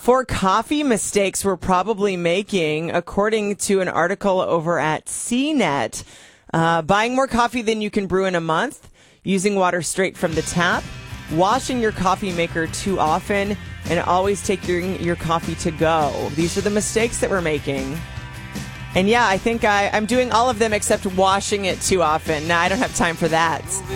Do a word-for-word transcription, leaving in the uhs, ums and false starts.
Four coffee mistakes we're probably making, according to an article over at C net. Uh, buying more coffee than you can brew in a month, using water straight from the tap, washing your coffee maker too often, and always taking your coffee to go. These are the mistakes that we're making. And yeah, I think I, I'm doing all of them except washing it too often. Now, I don't have time for that.